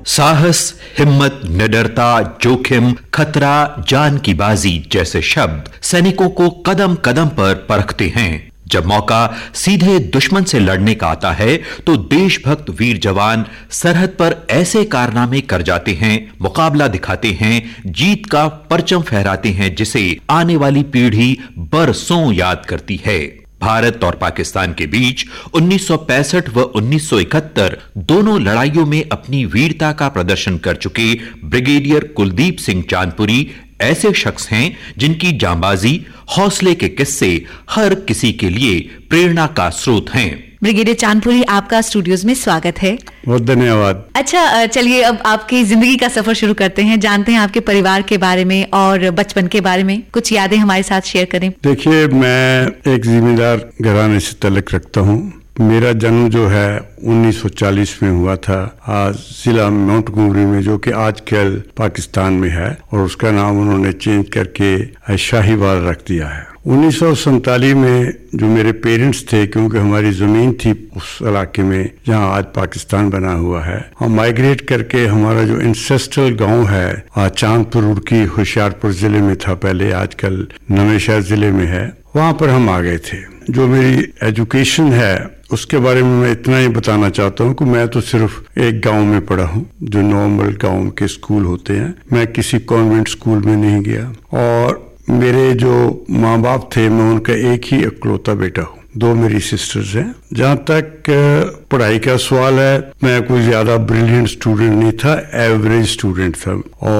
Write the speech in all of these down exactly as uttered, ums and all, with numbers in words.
साहस, हिम्मत, निडरता, जोखिम, खतरा, जान की बाजी जैसे शब्द सैनिकों को कदम कदम पर परखते हैं। जब मौका सीधे दुश्मन से लड़ने का आता है तो देशभक्त वीर जवान सरहद पर ऐसे कारनामे कर जाते हैं, मुकाबला दिखाते हैं, जीत का परचम फहराते हैं जिसे आने वाली पीढ़ी बरसों याद करती है। भारत और पाकिस्तान के बीच उन्नीस सौ पैंसठ व उन्नीस सौ इकहत्तर दोनों लड़ाइयों में अपनी वीरता का प्रदर्शन कर चुके ब्रिगेडियर कुलदीप सिंह चांदपुरी ऐसे शख्स हैं जिनकी जांबाजी, हौसले के किस्से हर किसी के लिए प्रेरणा का स्रोत हैं। ब्रिगेडियर चांदपुरी, आपका स्टूडियोज में स्वागत है। बहुत धन्यवाद। अच्छा, चलिए अब आपकी जिंदगी का सफर शुरू करते हैं, जानते हैं आपके परिवार के बारे में और बचपन के बारे में कुछ यादें हमारे साथ शेयर करें। देखिए, मैं एक जिम्मेदार घराने से ताल्लुक रखता हूँ। मेरा जन्म जो है उन्नीस सौ चालीस में हुआ था, आज जिला मोंटगोमरी में, जो कि आजकल पाकिस्तान में है, और उसका नाम उन्होंने चेंज करके शाहीवाल रख दिया है। उन्नीस सौ सैतालीस में जो मेरे पेरेंट्स थे, क्योंकि हमारी जमीन थी उस इलाके में जहां आज पाकिस्तान बना हुआ है, हम माइग्रेट करके हमारा जो इंसेस्ट्रल गांव है चांदपुर उड़की होशियारपुर जिले में था पहले, आजकल नवेशहर जिले में है, वहां पर हम आ गए थे। जो मेरी एजुकेशन है उसके बारे में मैं इतना ही बताना चाहता हूँ कि मैं तो सिर्फ एक गांव में पढ़ा हूँ, जो नॉर्मल गांव के स्कूल होते हैं। मैं किसी कॉन्वेंट स्कूल में नहीं गया, और मेरे जो माँ बाप थे, मैं उनका एक ही इकलौता बेटा हूँ। दो मेरी सिस्टर्स हैं। जहाँ तक पढ़ाई का सवाल है, मैं कोई ज्यादा ब्रिलियंट स्टूडेंट नहीं था, एवरेज स्टूडेंट था,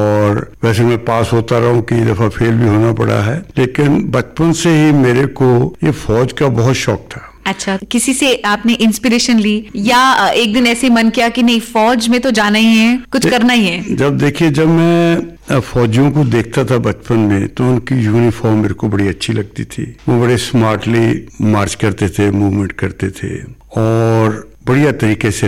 और वैसे मैं पास होता रहा हूँ, कई दफा फेल भी होना पड़ा है, लेकिन बचपन से ही मेरे को ये फौज का बहुत शौक था। अच्छा, किसी से आपने इंस्पिरेशन ली या एक दिन ऐसे मन किया कि नहीं, फौज में तो जाना ही है, कुछ करना ही है? जब देखिए, जब मैं फौजियों को देखता था बचपन में, तो उनकी यूनिफॉर्म मेरे को बड़ी अच्छी लगती थी। वो बड़े स्मार्टली मार्च करते थे, मूवमेंट करते थे, और बढ़िया तरीके से